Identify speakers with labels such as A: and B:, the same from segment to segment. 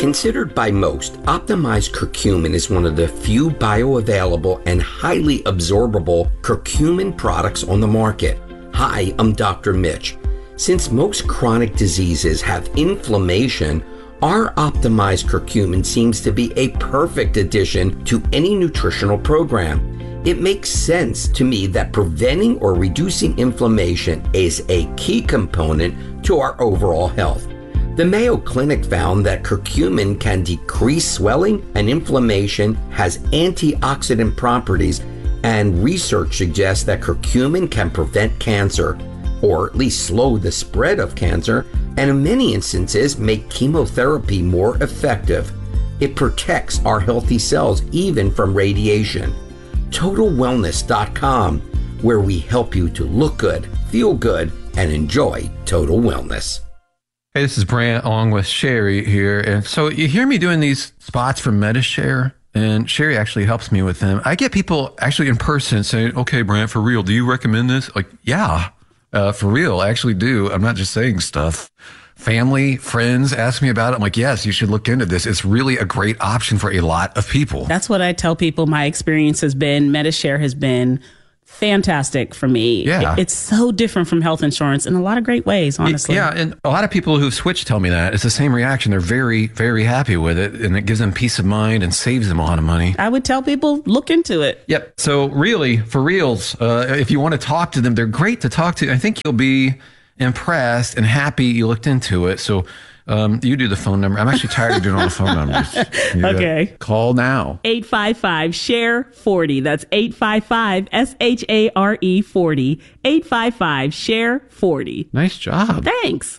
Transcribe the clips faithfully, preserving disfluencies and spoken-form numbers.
A: Considered by most, optimized curcumin is one of the few bioavailable and highly absorbable curcumin products on the market. Hi, I'm Doctor Mitch. Since most chronic diseases have inflammation, our optimized curcumin seems to be a perfect addition to any nutritional program. It makes sense to me that preventing or reducing inflammation is a key component to our overall health. The Mayo Clinic found that curcumin can decrease swelling and inflammation, has antioxidant properties, and research suggests that curcumin can prevent cancer, or at least slow the spread of cancer, and in many instances make chemotherapy more effective. It protects our healthy cells even from radiation. Total Wellness dot com, where we help you to look good, feel good, and enjoy total wellness.
B: Hey, this is Brant along with Sherry here. And so you hear me doing these spots for MediShare, and Sherry actually helps me with them. I get people actually in person saying, okay, Brant, for real, do you recommend this? Like, yeah, uh, for real, I actually do. I'm not just saying stuff. Family, friends ask me about it. I'm like, yes, you should look into this. It's really a great option for a lot of people.
C: That's what I tell people. My experience has been, MediShare has been fantastic for me.
B: Yeah.
C: It's so different from health insurance in a lot of great ways, honestly.
B: Yeah, and a lot of people who've switched tell me that. It's the same reaction. They're very, very happy with it, and it gives them peace of mind and saves them a lot of money.
C: I would tell people, look into it.
B: Yep. So really, for reals, uh, if you want to talk to them, they're great to talk to. I think you'll be impressed and happy you looked into it. So um, you do the phone number. I'm actually tired of doing all the phone numbers. You
C: Okay.
B: Call now.
C: eight five five, S H A R E, forty. That's eight five five, S H A R E, forty. eight five five, S H A R E, forty.
B: Nice job.
C: Thanks.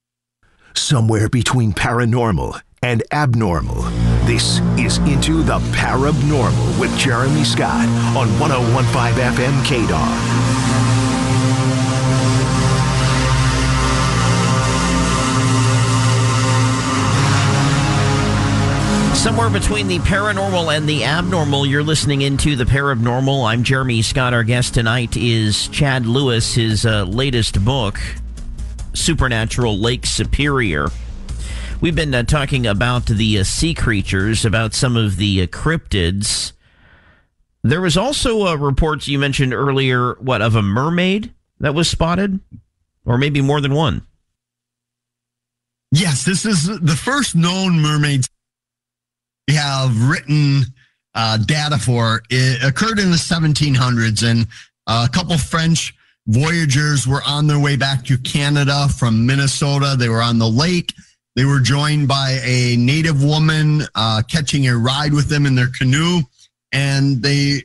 D: Somewhere between paranormal and abnormal, this is Into the Parabnormal with Jeremy Scott on one oh one point five F M K D A R.
E: Somewhere between the paranormal and the abnormal, you're listening into the Parabnormal. I'm Jeremy Scott. Our guest tonight is Chad Lewis. His uh, latest book, Supernatural Lake Superior. We've been uh, talking about the uh, sea creatures, about some of the uh, cryptids. There was also uh, reports you mentioned earlier, what, of a mermaid that was spotted? Or maybe more than one?
F: Yes, this is the first known mermaid we have written uh, data for. It occurred in the seventeen hundreds, and a couple French voyagers were on their way back to Canada from Minnesota. They were on the lake. They were joined by a native woman uh, catching a ride with them in their canoe, and they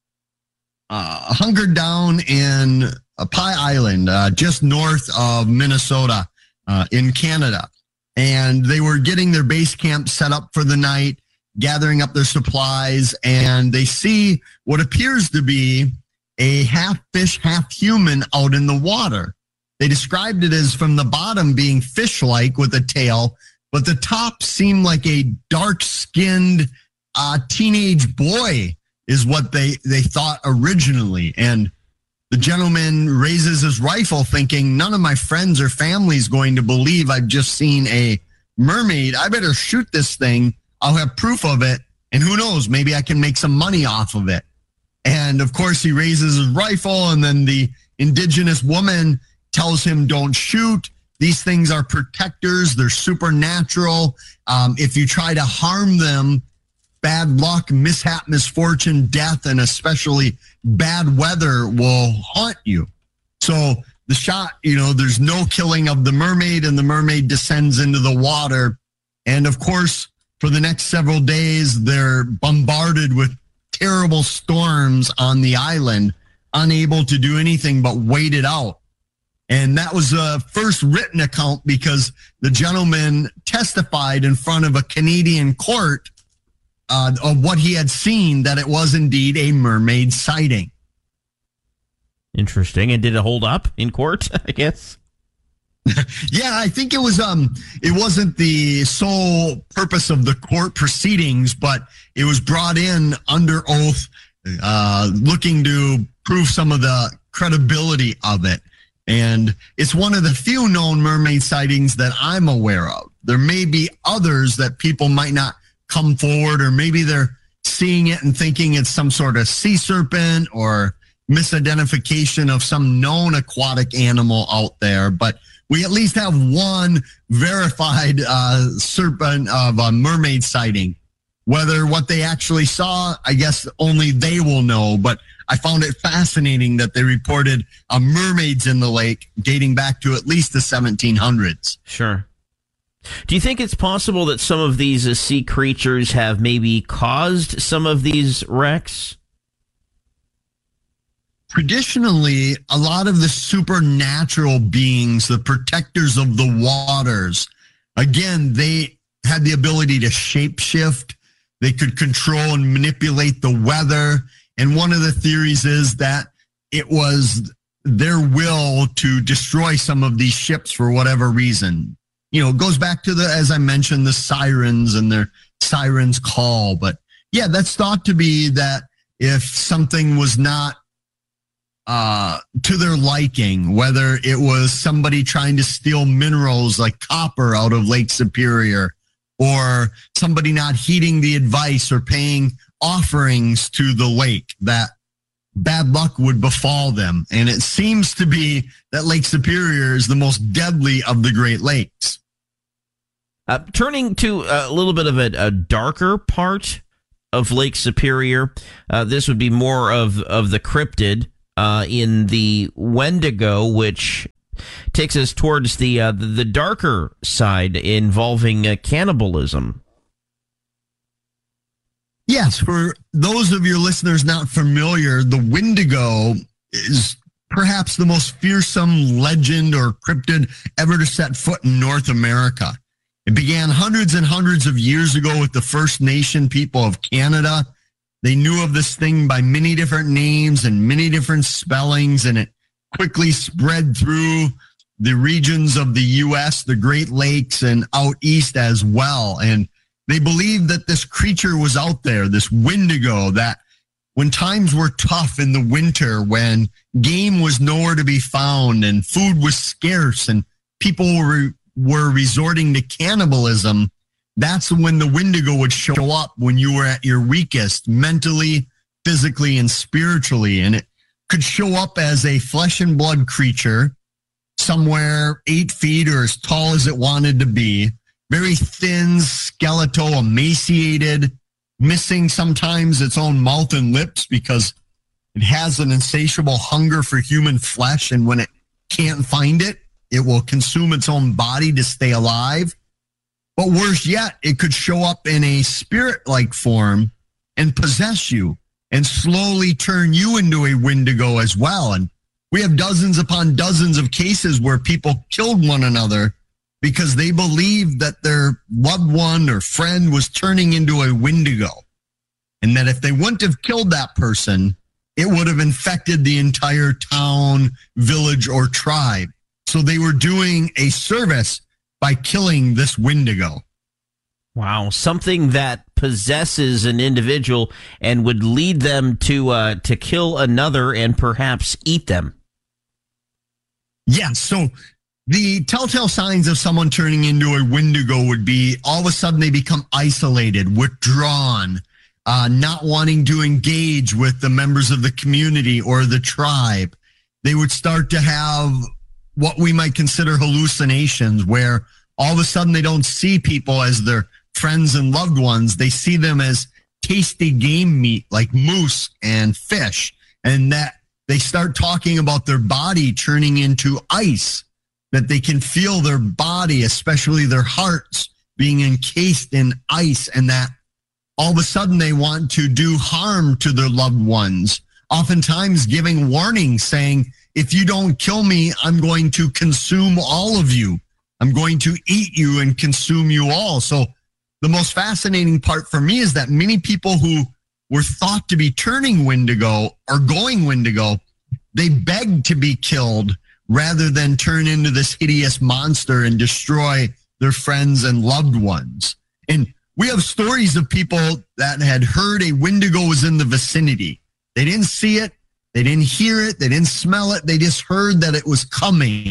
F: uh, hunkered down in a Pie Island, uh, just north of Minnesota uh, in Canada. And they were getting their base camp set up for the night, gathering up their supplies, and they see what appears to be a half fish, half human out in the water. They described it as from the bottom being fish-like with a tail, but the top seemed like a dark-skinned uh, teenage boy is what they, they thought originally. And the gentleman raises his rifle thinking, none of my friends or family is going to believe I've just seen a mermaid. I better shoot this thing. I'll have proof of it, and who knows, maybe I can make some money off of it. And of course, he raises his rifle, and then the indigenous woman tells him, don't shoot. These things are protectors. They're supernatural. Um, if you try to harm them, bad luck, mishap, misfortune, death, and especially bad weather will haunt you. So the shot, you know, there's no killing of the mermaid, and the mermaid descends into the water. And of course, for the next several days, they're bombarded with terrible storms on the island, unable to do anything but wait it out. And that was the first written account because the gentleman testified in front of a Canadian court uh, of what he had seen, that it was indeed a mermaid sighting.
E: Interesting. And did it hold up in court, I guess?
F: Yeah, I think it was. Um, it wasn't the sole purpose of the court proceedings, but it was brought in under oath, uh, looking to prove some of the credibility of it. And it's one of the few known mermaid sightings that I'm aware of. there may be others that people might not come forward, or maybe they're seeing it and thinking it's some sort of sea serpent or misidentification of some known aquatic animal out there. But we at least have one verified uh, serpent of a mermaid sighting. Whether what they actually saw, I guess only they will know. But I found it fascinating that they reported uh, mermaids in the lake dating back to at least the seventeen hundreds.
E: Sure. Do you think it's possible that some of these uh, sea creatures have maybe caused some of these wrecks?
F: Traditionally, a lot of the supernatural beings, the protectors of the waters, again, they had the ability to shapeshift. They could control and manipulate the weather. And one of the theories is that it was their will to destroy some of these ships for whatever reason. You know, it goes back to the, as I mentioned, the sirens and their sirens call. But yeah, that's thought to be that if something was not uh, to their liking, whether it was somebody trying to steal minerals like copper out of Lake Superior, or somebody not heeding the advice or paying offerings to the lake, that bad luck would befall them. And it seems to be that Lake Superior is the most deadly of the Great Lakes.
E: Uh, turning to a little bit of a, a darker part of Lake Superior, uh, this would be more of, of the cryptid uh, in the Wendigo, which takes us towards the uh, the darker side involving uh, cannibalism.
F: Yes, for those of your listeners not familiar, the Wendigo is perhaps the most fearsome legend or cryptid ever to set foot in North America. It began hundreds and hundreds of years ago with the First Nation people of Canada. They knew of this thing by many different names and many different spellings, and it quickly spread through the regions of the U S, the Great Lakes, and out east as well. And they believed that this creature was out there, this Wendigo, that when times were tough in the winter, when game was nowhere to be found and food was scarce and people were, were resorting to cannibalism, that's when the Wendigo would show up when you were at your weakest, mentally, physically, and spiritually. And it could show up as a flesh and blood creature, somewhere eight feet or as tall as it wanted to be, very thin, skeletal, emaciated, missing sometimes its own mouth and lips because it has an insatiable hunger for human flesh, and when it can't find it, it will consume its own body to stay alive. But worse yet, it could show up in a spirit-like form and possess you and slowly turn you into a Wendigo as well. And we have dozens upon dozens of cases where people killed one another because they believed that their loved one or friend was turning into a Wendigo, and that if they wouldn't have killed that person, it would have infected the entire town, village, or tribe. So they were doing a service by killing this Wendigo.
E: Wow, something that possesses an individual and would lead them to uh, to kill another and perhaps eat them.
F: Yes, so the telltale signs of someone turning into a Wendigo would be all of a sudden they become isolated, withdrawn, uh, not wanting to engage with the members of the community or the tribe. They would start to have what we might consider hallucinations, where all of a sudden they don't see people as their friends and loved ones. They see them as tasty game meat like moose and fish, and that they start talking about their body turning into ice, that they can feel their body, especially their hearts, being encased in ice, and that all of a sudden they want to do harm to their loved ones, oftentimes giving warnings saying, if you don't kill me, I'm going to consume all of you. I'm going to eat you and consume you all. So the most fascinating part for me is that many people who were thought to be turning Wendigo or going Wendigo, they begged to be killed rather than turn into this hideous monster and destroy their friends and loved ones. And we have stories of people that had heard a Wendigo was in the vicinity. They didn't see it. They didn't hear it. They didn't smell it. They just heard that it was coming.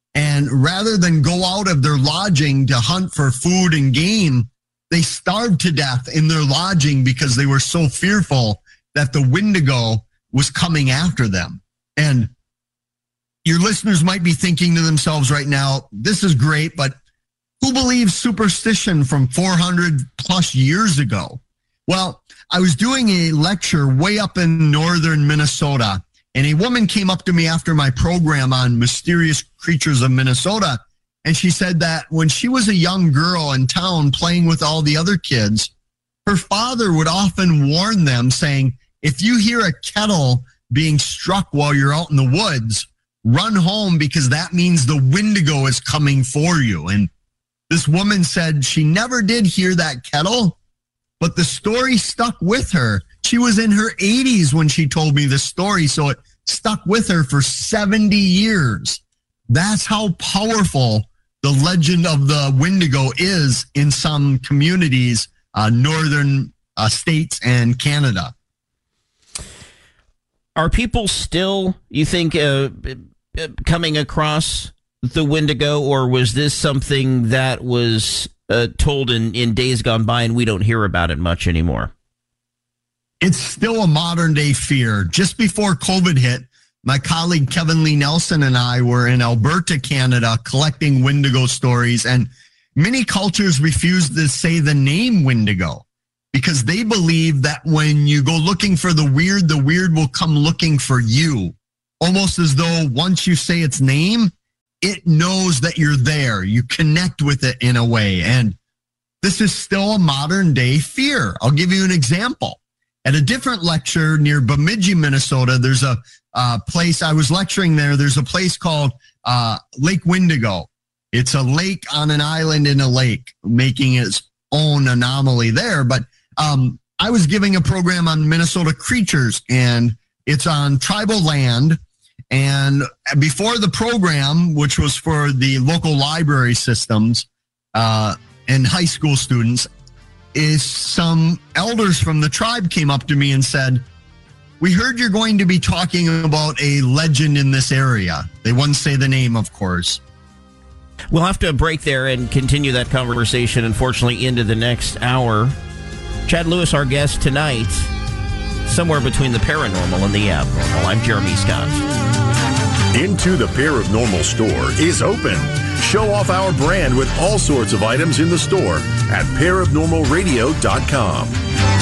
F: And rather than go out of their lodging to hunt for food and game, they starved to death in their lodging because they were so fearful that the Wendigo was coming after them. And your listeners might be thinking to themselves right now, this is great, but who believes superstition from four hundred plus years ago? Well, I was doing a lecture way up in northern Minnesota, and a woman came up to me after my program on mysterious creatures of Minnesota, and she said that when she was a young girl in town playing with all the other kids, her father would often warn them saying, if you hear a kettle being struck while you're out in the woods, run home because that means the Wendigo is coming for you. And this woman said she never did hear that kettle, but the story stuck with her. She was in her eighties when she told me this story, so it stuck with her for seventy years. That's how powerful the legend of the Wendigo is in some communities, uh, northern uh, states and Canada.
E: Are people still, you think, uh, coming across the Wendigo, or was this something that was uh, told in, in days gone by and we don't hear about it much anymore?
F: It's still a modern day fear. Just before COVID hit, my colleague Kevin Lee Nelson and I were in Alberta, Canada, collecting Wendigo stories, and many cultures refuse to say the name Wendigo because they believe that when you go looking for the weird, the weird will come looking for you. Almost as though once you say its name, it knows that you're there. You connect with it in a way. And this is still a modern day fear. I'll give you an example. At a different lecture near Bemidji, Minnesota, there's a uh, place, I was lecturing there, there's a place called uh, Lake Wendigo. It's a lake on an island in a lake, making its own anomaly there. But um, I was giving a program on Minnesota creatures, and it's on tribal land. And before the program, which was for the local library systems uh, and high school students, is some elders from the tribe came up to me and said, we heard you're going to be talking about a legend in this area. They wouldn't say the name, of course.
E: We'll have to break there and continue that conversation, unfortunately, into the next hour. Chad Lewis, our guest tonight, somewhere between the paranormal and the abnormal. I'm Jeremy Scott.
G: Into the Paranormal store is open. Show off our brand with all sorts of items in the store at paranormal radio dot com.